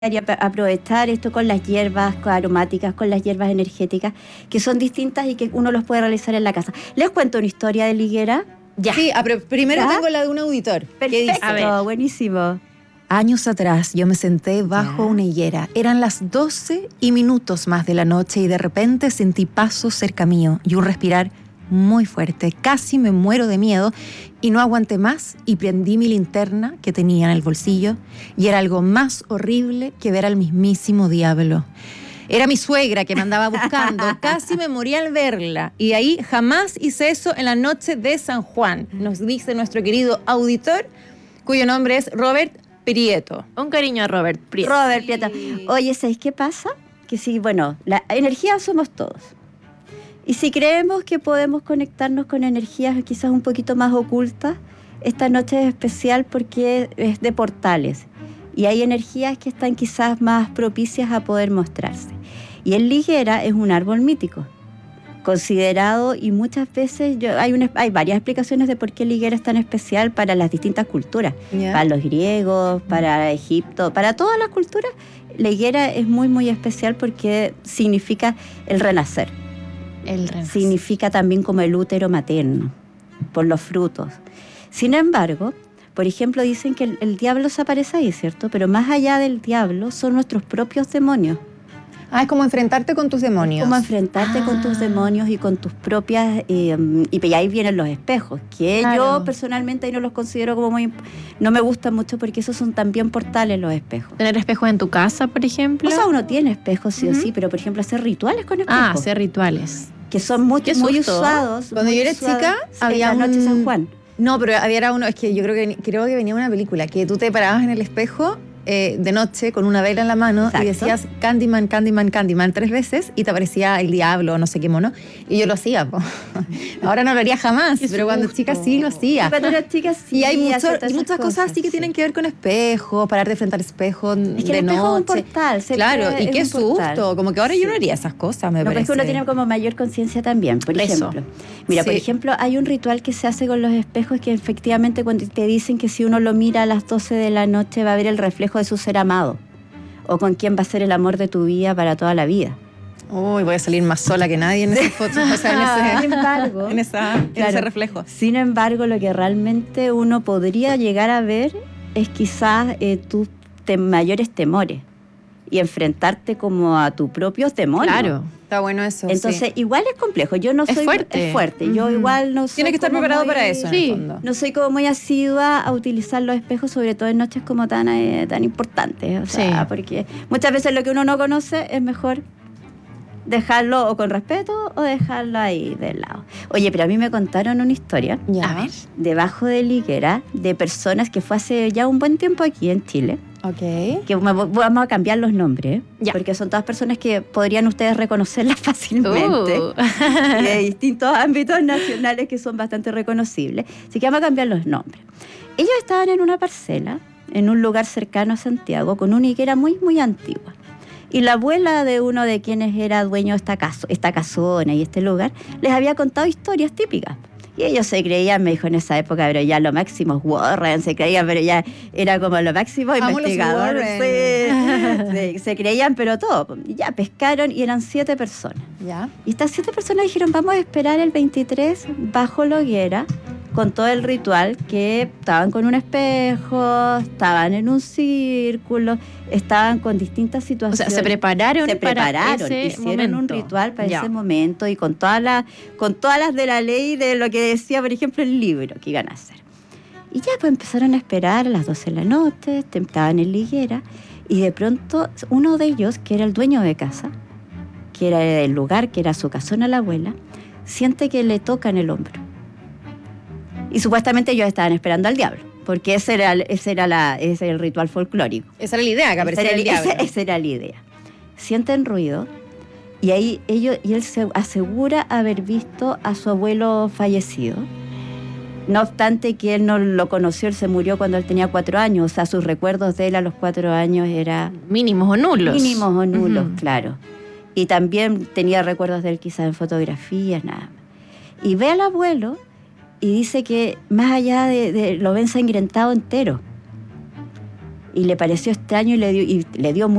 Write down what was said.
y aprovechar esto con las hierbas aromáticas, con las hierbas energéticas, que son distintas y que uno los puede realizar en la casa. ¿Les cuento una historia de liguera? Ya. Sí, pero primero tengo la de un auditor. Perfecto, buenísimo. Años atrás yo me senté bajo una higuera. Eran las 12 y minutos más de la noche y de repente sentí pasos cerca mío y un respirar muy fuerte. Casi me muero de miedo y no aguanté más y prendí mi linterna que tenía en el bolsillo y era algo más horrible que ver al mismísimo diablo. Era mi suegra que me andaba buscando. Casi me morí al verla. Y ahí jamás hice eso en la noche de San Juan. Nos dice nuestro querido auditor, cuyo nombre es Robert Prieto. Un cariño a Robert Prieto. Robert Prieto. Oye, ¿sabes qué pasa? Que sí, bueno, la energía somos todos. Y si creemos que podemos conectarnos con energías quizás un poquito más ocultas, esta noche es especial porque es de portales. Y hay energías que están quizás más propicias a poder mostrarse. Y el liguera es un árbol mítico, considerado, y muchas veces hay varias explicaciones de por qué el higuera es tan especial para las distintas culturas. Para los griegos, para Egipto, para todas las culturas, la higuera es muy, muy especial porque significa el renacer. Significa también como el útero materno, por los frutos. Sin embargo, por ejemplo, dicen que el diablo se aparece ahí, ¿cierto? Pero más allá del diablo son nuestros propios demonios. Es como enfrentarte con tus demonios. Como enfrentarte con tus demonios y con tus propias... y ahí vienen los espejos, que yo personalmente ahí no los considero como muy... No me gustan mucho porque esos son también portales, los espejos. ¿Tener espejos en tu casa, por ejemplo? O sea, uno tiene espejos sí o sí, pero por ejemplo hacer rituales con espejos. Hacer rituales. Que son muy usados. Cuando yo era chica, había la noche de San Juan. No, pero había uno, es que yo creo que venía una película, que tú te parabas en el espejo de noche con una vela en la mano. Exacto. Y decías Candyman, Candyman, Candyman 3 veces y te aparecía el diablo o no sé qué mono. Y yo lo hacía, po. Ahora no lo haría jamás, pero cuando chica sí lo hacía. Cuando era chica sí. Y hay muchas cosas así que tienen que ver con espejos, pararte frente al espejo de noche. Es que el espejo es un portal. Claro, y qué susto. Como que ahora yo no haría esas cosas, me parece. Pero es que uno tiene como mayor conciencia también, por ejemplo. Mira, por ejemplo, hay un ritual que se hace con los espejos que efectivamente cuando te dicen que si uno lo mira a las 12 de la noche va a ver el reflejo de su ser amado o con quién va a ser el amor de tu vida para toda la vida. Uy, voy a salir más sola que nadie en esas fotos, o sea, sin embargo, en ese reflejo. Sin embargo, lo que realmente uno podría llegar a ver es quizás tus mayores temores y enfrentarte como a tus propios demonios. Claro, está bueno eso. Entonces, igual es complejo. Yo no soy... Es fuerte. Yo igual no soy... Tienes que estar preparado para eso, en el fondo. No soy como muy asidua a utilizar los espejos, sobre todo en noches como tan importantes. O sea, porque muchas veces lo que uno no conoce es mejor dejarlo o con respeto o dejarlo ahí de lado. Oye, pero a mí me contaron una historia. A ver. Debajo de liguera, de personas que fue hace ya un buen tiempo aquí en Chile. Okay. Que vamos a cambiar los nombres, porque son todas personas que podrían ustedes reconocerlas fácilmente y de distintos ámbitos nacionales que son bastante reconocibles. Así que vamos a cambiar los nombres. Ellos estaban en una parcela, en un lugar cercano a Santiago, con una higuera muy, muy antigua. Y la abuela de uno de quienes era dueño de esta casona y este lugar, les había contado historias típicas. Y ellos se creían, me dijo en esa época, pero ya lo máximo es Warren, se creían, pero ya era como lo máximo investigador. Sí, se creían, pero todo. Y ya pescaron y eran 7 personas. ¿Ya? Y estas 7 personas dijeron, vamos a esperar el 23 bajo la hoguera, con todo el ritual, que estaban con un espejo, estaban en un círculo, estaban con distintas situaciones. O sea, se prepararon para ese hicieron momento. Un ritual para ese momento y con todas las de la ley de lo que decía, por ejemplo, el libro que iban a hacer. Y ya pues empezaron a esperar a las 12 de la noche, estaban en la higuera, y de pronto uno de ellos, que era el dueño de casa, que era el lugar, que era su casona la abuela, siente que le tocan el hombro. Y supuestamente ellos estaban esperando al diablo, porque ese era el ritual folclórico. Esa era la idea, que aparecía el diablo. Esa era la idea. Sienten ruido y ahí él se asegura haber visto a su abuelo fallecido. No obstante que él no lo conoció, él se murió cuando él tenía 4 años. O sea, sus recuerdos de él a los 4 años eran... Mínimos o nulos. Claro. Y también tenía recuerdos de él quizás en fotografías, nada más. Y ve al abuelo... Y dice que más allá de lo ven sangrentado entero. y le pareció extraño y le dio